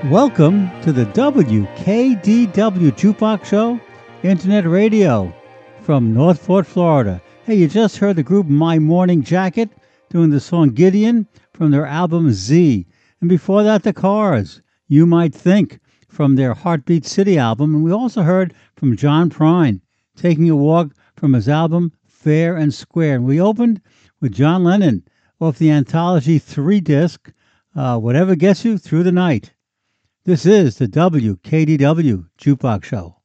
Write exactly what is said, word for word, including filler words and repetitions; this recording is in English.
Welcome to the W K D W Jukebox Show, Internet Radio from North Port, Florida. Hey, you just heard the group My Morning Jacket doing the song Gideon from their album Z. And before that, the Cars, You Might Think, from their Heartbeat City album. And we also heard from John Prine, Taking a Walk, from his album Fair and Square. And we opened with John Lennon off the anthology three-disc, uh, Whatever Gets You Through the Night. This is the W K D W Jukebox Show.